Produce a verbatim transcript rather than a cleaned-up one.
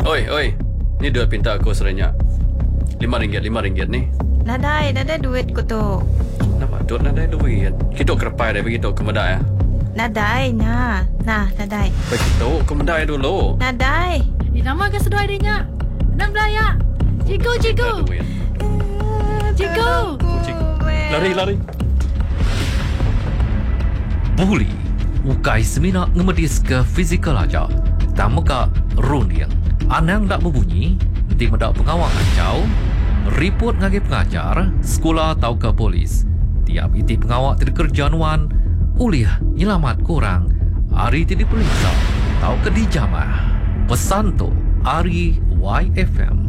Oi, oi. Ni duit pinta aku serenyak. Lima ringgit, lima ringgit ni. Nadai, nadai duit ko to. Kenapa tu nak ada duit? Kita kerepai dia begitu ke medai ya? Nadai, na. Nah, nadai. Begitu ke medai dulu. Nadai. Di nama ke sedoi dia. Enam belaya. Cigo, cigo. Ada duit. Cigo. Cikgu. Lari, lari. Buli, ukai semina ngemedis ke fizikal aja. Tamu ka runing. Anang dak berbunyi, di medak pengawal kacau. Report ngagi pengajar, sekolah atau ke polis. Tiap iti pengawal terkerja nuan, uliah nyelamat kurang. Hari ti diperiksa, tau ke dijamah. Pesan tu, Ari Y F M.